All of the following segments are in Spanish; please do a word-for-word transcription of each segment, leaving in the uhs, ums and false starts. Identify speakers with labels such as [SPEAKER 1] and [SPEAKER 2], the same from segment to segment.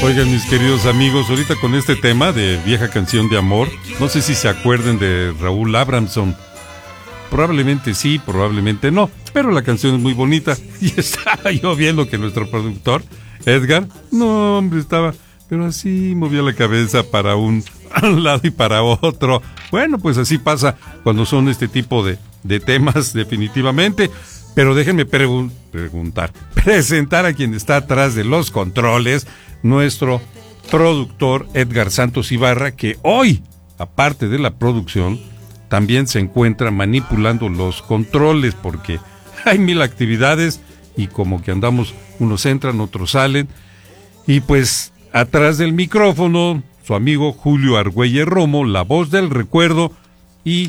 [SPEAKER 1] Oigan, mis queridos amigos, ahorita con este tema de vieja canción de amor, no sé si se acuerden de Raúl Abramson. Probablemente sí, probablemente no, pero la canción es muy bonita. Y estaba yo viendo que nuestro productor, Edgar, no, hombre, estaba, pero así movía la cabeza para un lado y para otro. Bueno, pues así pasa cuando son este tipo de, de temas, definitivamente. Pero déjenme pregun- preguntar, presentar a quien está atrás de los controles, nuestro productor Edgar Santos Ibarra, que hoy, aparte de la producción, también se encuentra manipulando los controles, porque hay mil actividades y como que andamos, unos entran, otros salen. Y pues atrás del micrófono, su amigo Julio Argüelles Romo, la voz del recuerdo, y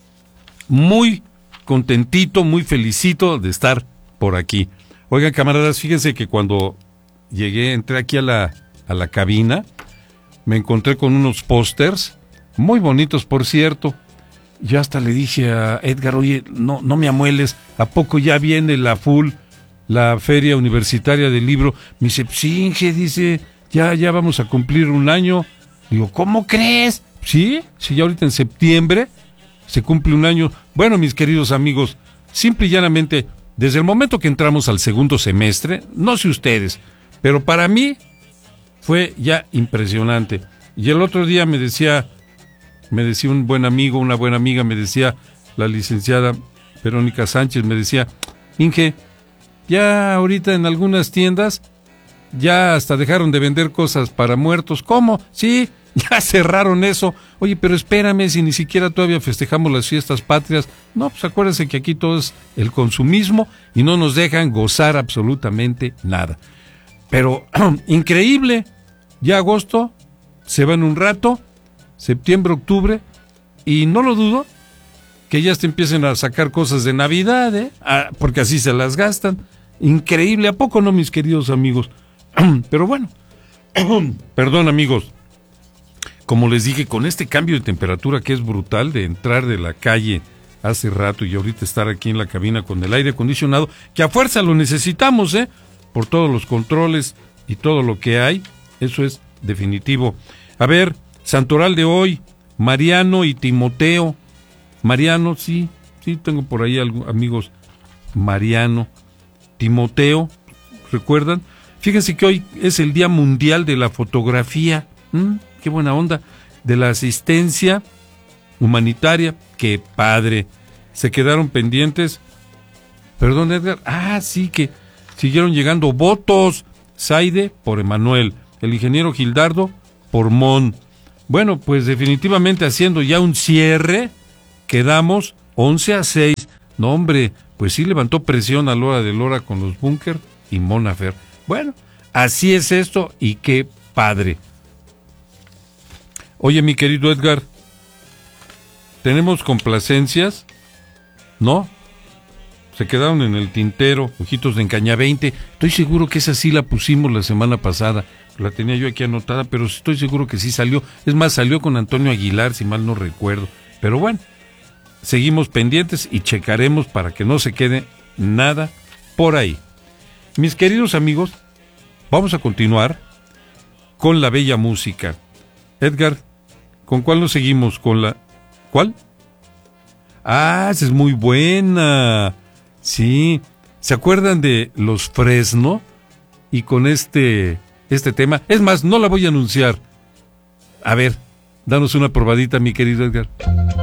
[SPEAKER 1] muy contentito, muy felicito de estar por aquí. Oigan, camaradas, fíjense que cuando llegué, entré aquí a la, a la cabina, me encontré con unos pósters, muy bonitos por cierto. Yo hasta le dije a Edgar, oye, no, no me amueles, ¿a poco ya viene la full, la Feria Universitaria del Libro? Me dice, sí, Inge, dice, ya, ya vamos a cumplir un año. Digo, ¿cómo crees? Sí, sí, ya ahorita en septiembre se cumple un año. Bueno, mis queridos amigos, simple y llanamente, desde el momento que entramos al segundo semestre, no sé ustedes, pero para mí fue ya impresionante. Y el otro día me decía, me decía un buen amigo, una buena amiga, me decía la licenciada Verónica Sánchez, me decía, Inge, ya ahorita en algunas tiendas ya hasta dejaron de vender cosas para muertos. ¿Cómo? Sí, ya cerraron eso. Oye, pero espérame, si ni siquiera todavía festejamos las fiestas patrias. No, pues acuérdense que aquí todo es el consumismo y no nos dejan gozar absolutamente nada. Pero increíble, ya agosto se va en un rato, septiembre, octubre, y no lo dudo que ya se empiecen a sacar cosas de Navidad, ¿eh? Ah, porque así se las gastan. Increíble, ¿a poco no, mis queridos amigos? Pero bueno, perdón amigos, como les dije, con este cambio de temperatura que es brutal, de entrar de la calle hace rato y ahorita estar aquí en la cabina con el aire acondicionado, que a fuerza lo necesitamos, ¿eh? Por todos los controles y todo lo que hay, eso es definitivo. A ver, Santoral de hoy, Mariano y Timoteo. Mariano, sí, sí, tengo por ahí algo, amigos, Mariano, Timoteo, ¿recuerdan? Fíjense que hoy es el Día Mundial de la Fotografía. ¿Mm? Qué buena onda. De la asistencia humanitaria. Qué padre. Se quedaron pendientes. Perdón, Edgar. Ah, sí, que siguieron llegando votos. Saide por Emanuel. El ingeniero Gildardo por Mon. Bueno, pues definitivamente haciendo ya un cierre, quedamos once a seis. No, hombre, pues sí levantó presión a la hora de Lora con los Búnker y Monafer. Bueno, así es esto y qué padre. Oye, mi querido Edgar, ¿tenemos complacencias? ¿No? Se quedaron en el tintero, Ojitos de Encaña veinte. Estoy seguro que esa sí la pusimos la semana pasada. La tenía yo aquí anotada, pero estoy seguro que sí salió. Es más, salió con Antonio Aguilar, si mal no recuerdo. Pero bueno, seguimos pendientes y checaremos para que no se quede nada por ahí. Mis queridos amigos, vamos a continuar con la bella música. Edgar, ¿con cuál nos seguimos? ¿Con la... ¿Cuál? Ah, esa es muy buena. Sí, ¿se acuerdan de los Fresno? Y con este, este tema, es más, no la voy a anunciar. A ver, danos una probadita, mi querido Edgar.